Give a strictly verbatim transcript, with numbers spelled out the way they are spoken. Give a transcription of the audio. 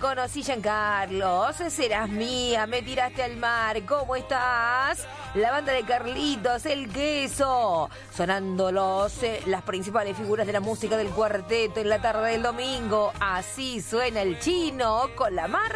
conocí, Giancarlos. Serás mía, me tiraste al mar. ¿Cómo estás? La banda de Carlitos, el queso. Sonando los, eh, las principales figuras de la música del cuarteto en la tarde del domingo. Así suena el chino con la mar.